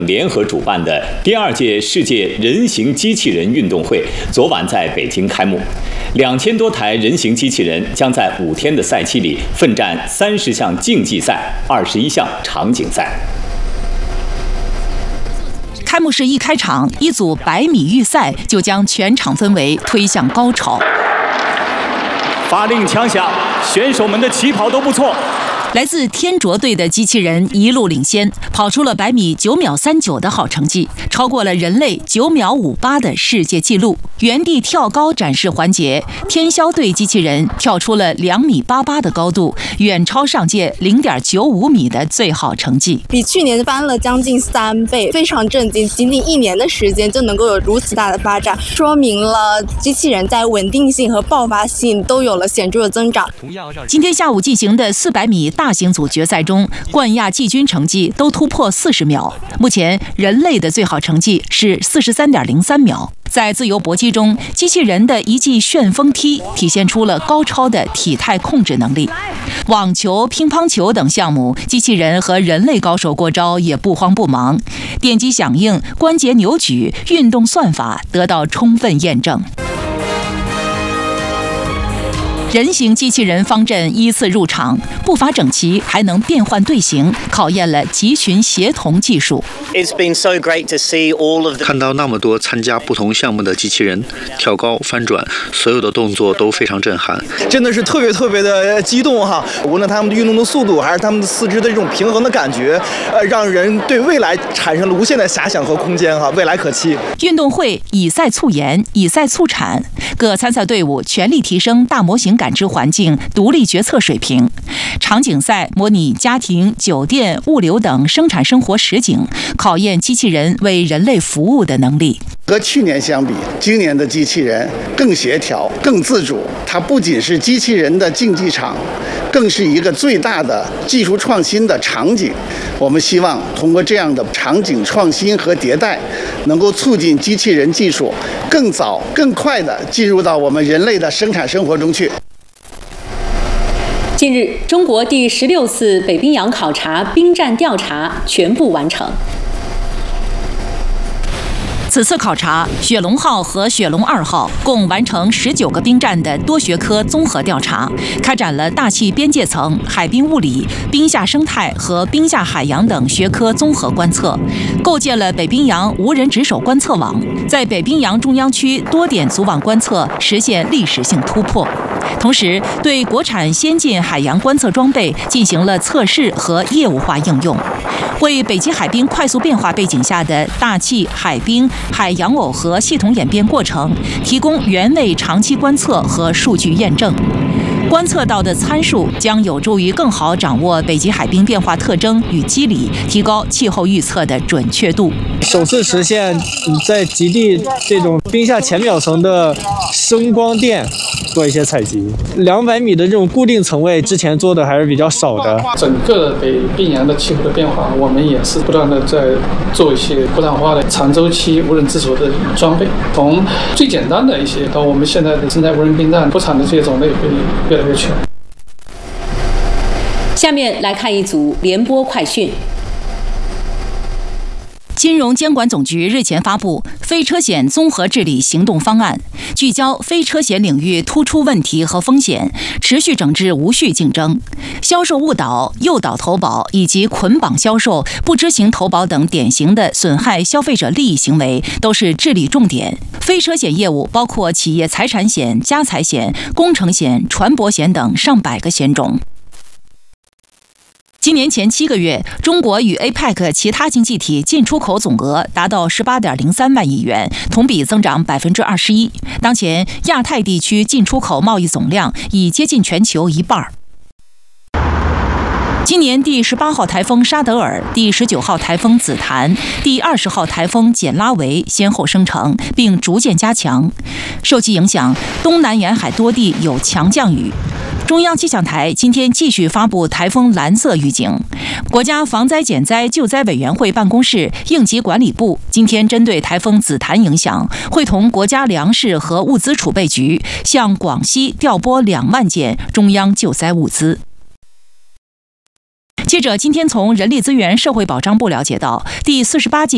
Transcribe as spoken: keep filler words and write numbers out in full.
联合主办的第二届世界人形机器人运动会昨晚在北京开幕，两千多台人形机器人将在五天的赛期里奋战三十项竞技赛、二十一项场景赛。 开幕式一开场，一组百米预赛就将全场氛围推向高潮。 发令枪响，选手们的起跑都不错。 来自天卓队的机器人一路领先，跑出了百米九秒三九的好成绩，超过了人类九秒五八的世界纪录。原地跳高展示环节，天霄队机器人跳出了两米八八的高度，远超上届零点九五米的最好成绩， 比去年翻了将近三倍，非常震惊！仅仅一年的时间就能够有如此大的发展，说明了机器人在稳定性和爆发性都有了显著的增长。 今天下午进行的四百米大型组决赛中，冠亚季军成绩都突破四十秒。目前人类的最好成绩是四十三点零三秒。在自由搏击中，机器人的一记旋风踢体现出了高超的体态控制能力。网球、乒乓球等项目，机器人和人类高手过招也不慌不忙，电击响应、关节扭矩、运动算法得到充分验证。人形机器人方阵依次入场，步伐整齐，还能变换队形，考验了集群协同技术。 看到那么多参加不同项目的机器人跳高、翻转，所有的动作都非常震撼， 真的是特别特别的激动哈！无论他们的运动的速度，还是他们的四肢的这种平衡的感觉，呃，让人对未来产生了无限的遐想和空间哈，未来可期。 运动会以赛促研，以赛促产，各参赛队伍全力提升大模型感知环境、独立决策水平。场景赛模拟家庭、酒店、物流等生产生活实景，考验机器人为人类服务的能力。 和去年相比，今年的机器人更协调、更自主。它不仅是机器人的竞技场，更是一个最大的技术创新的场景。我们希望通过这样的场景创新和迭代，能够促进机器人技术更早、更快地进入到我们人类的生产生活中去。 近日，中国第十六次北冰洋考察冰战调查全部完成。 此次考察，雪龙号和雪龙二号共完成十九个冰站的多学科综合调查，开展了大气边界层、海冰物理、冰下生态和冰下海洋等学科综合观测，构建了北冰洋无人值守观测网，在北冰洋中央区多点组网观测实现历史性突破。同时，对国产先进海洋观测装备进行了测试和业务化应用，为北极海冰快速变化背景下的大气、海冰、海洋耦合系统演变过程提供原位长期观测和数据验证。观测到的参数将有助于更好掌握北极海冰变化特征与机理，提高气候预测的准确度。 首次实现在极地这种冰下浅表层的声光电做一些采集，两百米的这种固定层位之前做的还是比较少的。 整个北冰洋的气候的变化，我们也是不断的在做一些国产化的长周期无人值守的装备，从最简单的一些到我们现在的生态无人冰站，国产的这些种类会越来越全。 下面来看一组联播快讯。 金融监管总局日前发布非车险综合治理行动方案，聚焦非车险领域突出问题和风险，持续整治无序竞争、销售误导、诱导投保以及捆绑销售、不知情投保等典型的损害消费者利益行为，都是治理重点。非车险业务包括企业财产险、家财险、工程险、船舶险等上百个险种。今年前七个月，中国与 A P E C 其他经济体进出口总额达到十八点零三万亿元，同比增长百分之二十一。当前，亚太地区进出口贸易总量已接近全球一半。今年第十八号台风沙德尔、第十九号台风紫檀、第二十号台风简拉维先后生成，并逐渐加强。受其影响，东南沿海多地有强降雨。中央气象台今天继续发布台风蓝色预警。国家防灾减灾救灾委员会办公室应急管理部今天针对台风紫檀影响，会同国家粮食和物资储备局向广西调拨两万件中央救灾物资。记者今天从人力资源社会保障部了解到，第四十八届